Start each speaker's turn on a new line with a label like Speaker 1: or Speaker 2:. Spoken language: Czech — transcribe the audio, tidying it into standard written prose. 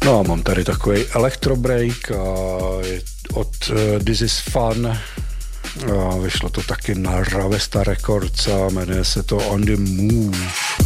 Speaker 1: No a mám tady takový electrobreak od This is Fun. A vyšlo to taky na Ravesta Records a jmenuje se to On the Move.